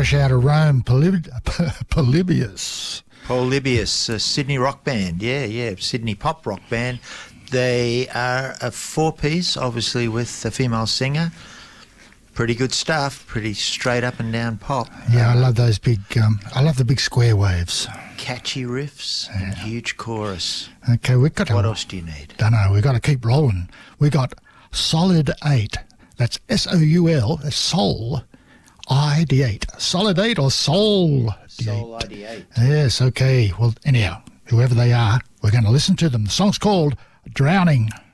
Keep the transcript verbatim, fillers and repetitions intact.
fresh out of Rome, Polyb- Polybius. Polybius, a Sydney rock band. Yeah, yeah, Sydney pop rock band. They are a four-piece, obviously, with a female singer. Pretty good stuff. Pretty straight up and down pop. Yeah, I love those big. Um, I love the big square waves. Catchy riffs Yeah. and huge chorus. Okay, we've got to. What else do you need? Don't know. We've got to keep rolling. We got Solid Eight. That's S O U L. That's Soul. I D eight. Solid Eight or Soul. Soul I D eight. Yes. Okay. Well, anyhow, whoever they are, we're going to listen to them. The song's called Drowning.